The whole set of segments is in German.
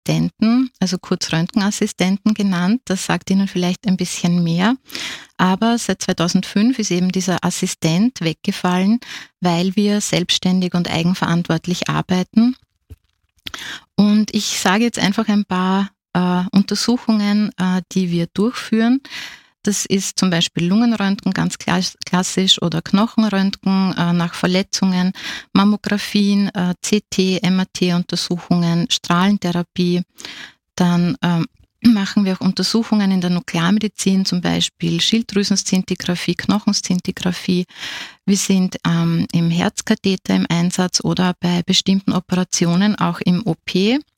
Assistenten, also kurz Röntgenassistenten genannt. Das sagt Ihnen vielleicht ein bisschen mehr. Aber seit 2005 ist eben dieser Assistent weggefallen, weil wir selbstständig und eigenverantwortlich arbeiten. Und ich sage jetzt einfach ein paar Untersuchungen, die wir durchführen. Das ist zum Beispiel Lungenröntgen, ganz klassisch, oder Knochenröntgen nach Verletzungen, Mammographien, CT, MRT-Untersuchungen, Strahlentherapie. Dann machen wir auch Untersuchungen in der Nuklearmedizin, zum Beispiel Schilddrüsenszintigraphie, Knochenszintigraphie. Wir sind im Herzkatheter im Einsatz oder bei bestimmten Operationen auch im OP.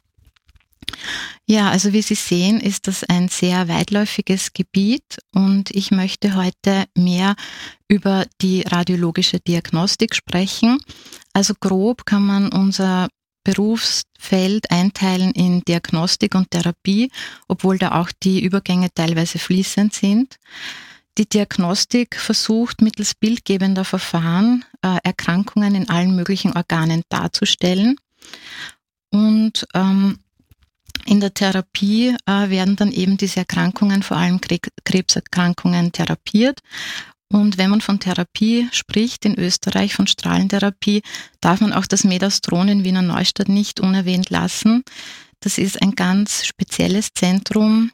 Ja, also wie Sie sehen, ist das ein sehr weitläufiges Gebiet und ich möchte heute mehr über die radiologische Diagnostik sprechen. Also grob kann man unser Berufsfeld einteilen in Diagnostik und Therapie, obwohl da auch die Übergänge teilweise fließend sind. Die Diagnostik versucht mittels bildgebender Verfahren Erkrankungen in allen möglichen Organen darzustellen und in der Therapie werden dann eben diese Erkrankungen, vor allem Krebserkrankungen, therapiert. Und wenn man von Therapie spricht in Österreich, von Strahlentherapie, darf man auch das Medastron in Wiener Neustadt nicht unerwähnt lassen. Das ist ein ganz spezielles Zentrum.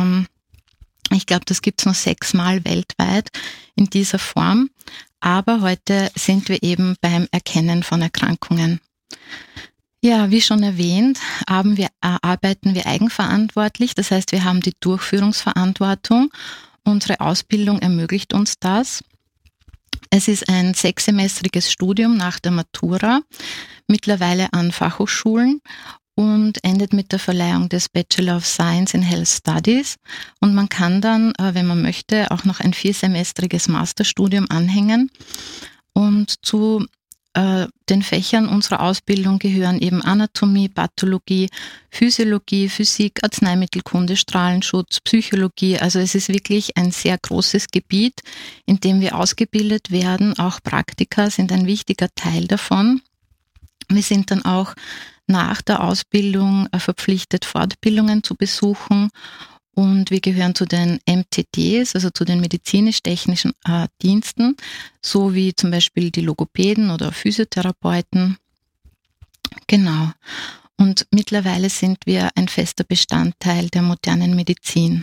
Ich glaube, das gibt es nur 6-mal weltweit in dieser Form. Aber heute sind wir eben beim Erkennen von Erkrankungen. Ja, wie schon erwähnt, arbeiten wir eigenverantwortlich. Das heißt, wir haben die Durchführungsverantwortung. Unsere Ausbildung ermöglicht uns das. Es ist ein 6-semestriges Studium nach der Matura, mittlerweile an Fachhochschulen und endet mit der Verleihung des Bachelor of Science in Health Studies. Und man kann dann, wenn man möchte, auch noch ein 4-semestriges Masterstudium anhängen. Und zu den Fächern unserer Ausbildung gehören eben Anatomie, Pathologie, Physiologie, Physik, Arzneimittelkunde, Strahlenschutz, Psychologie. Also es ist wirklich ein sehr großes Gebiet, in dem wir ausgebildet werden. Auch Praktika sind ein wichtiger Teil davon. Wir sind dann auch nach der Ausbildung verpflichtet, Fortbildungen zu besuchen. Und wir gehören zu den MTDs, also zu den medizinisch-technischen Diensten, so wie zum Beispiel die Logopäden oder Physiotherapeuten. Genau. Und mittlerweile sind wir ein fester Bestandteil der modernen Medizin.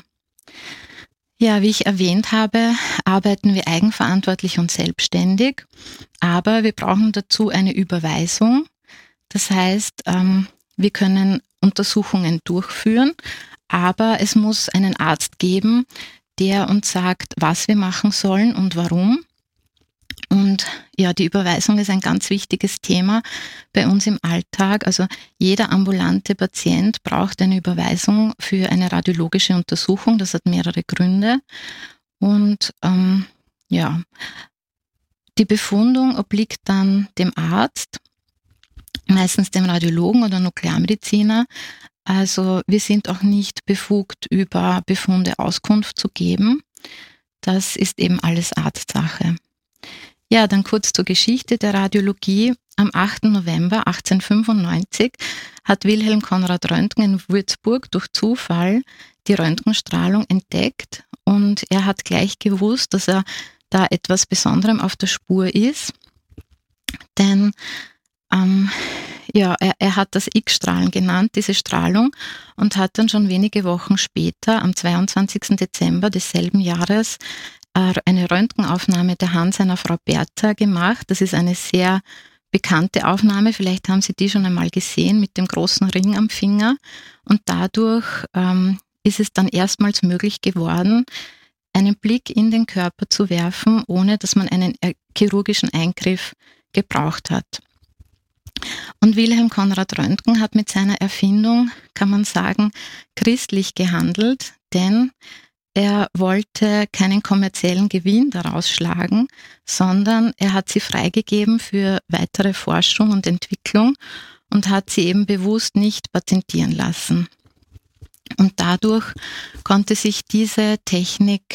Ja, wie ich erwähnt habe, arbeiten wir eigenverantwortlich und selbstständig, aber wir brauchen dazu eine Überweisung. Das heißt, wir können Untersuchungen durchführen, aber es muss einen Arzt geben, der uns sagt, was wir machen sollen und warum. Und ja, die Überweisung ist ein ganz wichtiges Thema bei uns im Alltag. Also jeder ambulante Patient braucht eine Überweisung für eine radiologische Untersuchung. Das hat mehrere Gründe. Und die Befundung obliegt dann dem Arzt, meistens dem Radiologen oder Nuklearmediziner. Also wir sind auch nicht befugt, über Befunde Auskunft zu geben. Das ist eben alles Arztsache. Ja, dann kurz zur Geschichte der Radiologie. Am 8. November 1895 hat Wilhelm Conrad Röntgen in Würzburg durch Zufall die Röntgenstrahlung entdeckt und er hat gleich gewusst, dass er da etwas Besonderem auf der Spur ist, denn er hat das X-Strahlen genannt, diese Strahlung, und hat dann schon wenige Wochen später, am 22. Dezember desselben Jahres, eine Röntgenaufnahme der Hand seiner Frau Bertha gemacht. Das ist eine sehr bekannte Aufnahme, vielleicht haben Sie die schon einmal gesehen, mit dem großen Ring am Finger. Und dadurch ist es dann erstmals möglich geworden, einen Blick in den Körper zu werfen, ohne dass man einen chirurgischen Eingriff gebraucht hat. Und Wilhelm Conrad Röntgen hat mit seiner Erfindung, kann man sagen, christlich gehandelt, denn er wollte keinen kommerziellen Gewinn daraus schlagen, sondern er hat sie freigegeben für weitere Forschung und Entwicklung und hat sie eben bewusst nicht patentieren lassen. Und dadurch konnte sich diese Technik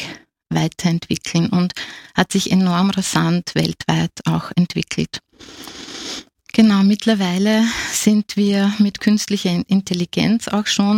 weiterentwickeln und hat sich enorm rasant weltweit auch entwickelt. Genau, mittlerweile sind wir mit künstlicher Intelligenz auch schon